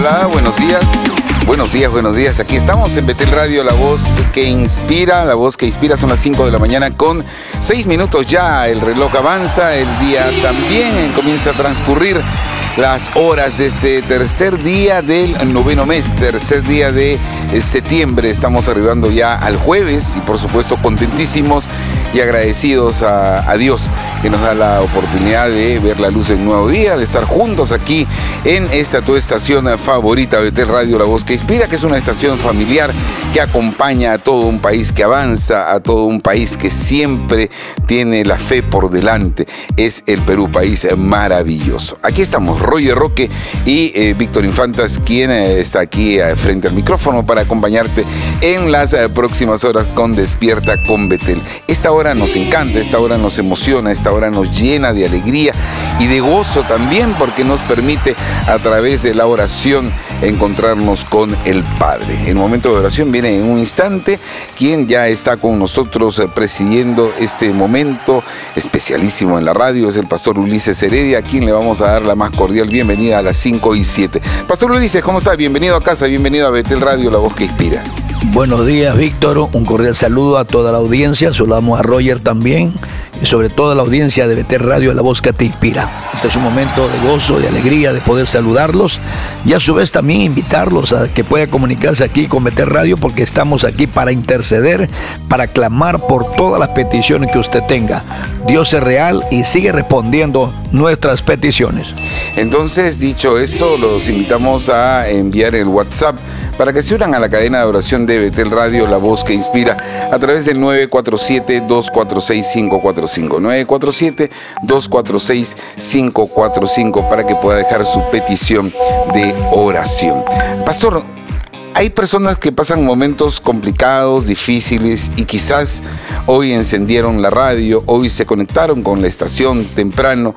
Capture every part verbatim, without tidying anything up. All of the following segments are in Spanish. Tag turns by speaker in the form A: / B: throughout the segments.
A: Hola, buenos días. Buenos días, buenos días. Aquí estamos en Betel Radio, la voz que inspira, la voz que inspira. Son las cinco de la mañana con seis minutos ya. El reloj avanza, el día también comienza a transcurrir. Las horas de este tercer día del noveno mes, tercer día de septiembre. Estamos arribando ya al jueves y por supuesto contentísimos y agradecidos a, a Dios que nos da la oportunidad de ver la luz de un nuevo día, de estar juntos aquí en esta tu estación favorita, Betel Radio, la voz que inspira, que es una estación familiar que acompaña a todo un país que avanza, a todo un país que siempre tiene la fe por delante. Es el Perú, país maravilloso. Aquí estamos, Roger Roque y eh, Víctor Infantas, quien eh, está aquí eh, frente al micrófono para acompañarte en las eh, próximas horas con Despierta con Betel. Esta hora nos encanta, esta hora nos emociona, esta hora nos llena de alegría y de gozo también, porque nos permite a través de la oración encontrarnos con el Padre. El momento de oración viene en un instante. Quien ya está con nosotros eh, presidiendo este momento especialísimo en la radio es el pastor Ulises Heredia, a quien le vamos a dar la más cordial bienvenida a las cinco y siete. Pastor Ulises, ¿cómo está? Bienvenido a casa, bienvenido a Betel Radio, la voz que inspira.
B: Buenos días, Víctor. Un cordial saludo a toda la audiencia. Saludamos a Roger también y sobre todo a la audiencia de Betel Radio, la voz que te inspira. Este es un momento de gozo, de alegría, de poder saludarlos y a su vez también invitarlos a que puedan comunicarse aquí con Betel Radio, porque estamos aquí para interceder, para clamar por todas las peticiones que usted tenga. Dios es real y sigue respondiendo nuestras peticiones.
A: Entonces, dicho esto, los invitamos a enviar el WhatsApp para que se unan a la cadena de oración de Betel Radio, la voz que inspira, a través del nueve cuatro siete, dos cuatro seis, cinco cuatro cinco, nueve cuatro siete, dos cuatro seis, cinco cuatro cinco, para que pueda dejar su petición de oración. Pastor, hay personas que pasan momentos complicados, difíciles, y quizás hoy encendieron la radio, hoy se conectaron con la estación temprano,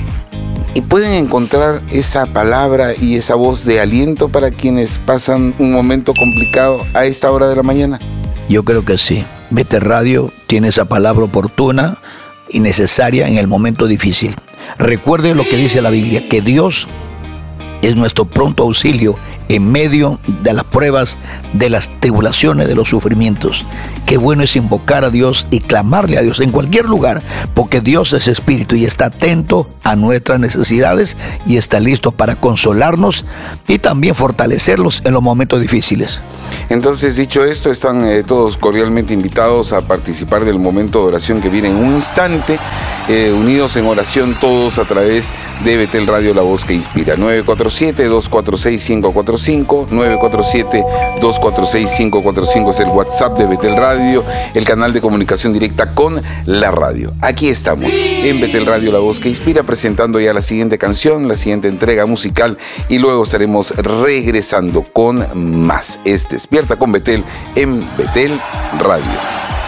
A: y pueden encontrar esa palabra y esa voz de aliento para quienes pasan un momento complicado a esta hora de la mañana.
B: Yo creo que sí. Betel Radio tiene esa palabra oportuna y necesaria en el momento difícil. Recuerde lo que dice la Biblia, que Dios es nuestro pronto auxilio en medio de las pruebas, de las tribulaciones, de los sufrimientos. Qué bueno es invocar a Dios y clamarle a Dios en cualquier lugar, porque Dios es espíritu y está atento a nuestras necesidades y está listo para consolarnos y también fortalecerlos en los momentos difíciles.
A: Entonces, dicho esto, están eh, todos cordialmente invitados a participar del momento de oración que viene en un instante, eh, unidos en oración todos a través de Betel Radio, la voz que inspira. nueve cuatro siete, dos cuatro seis, cinco cuatro cinco, nueve cuatro siete, dos cuatro seis, cinco cuatro cinco es el WhatsApp de Betel Radio, el canal de comunicación directa con la radio. Aquí estamos en Betel Radio, la voz que inspira, presentando ya la siguiente canción, la siguiente entrega musical, y luego estaremos regresando con más. Es Despierta con Betel en Betel Radio.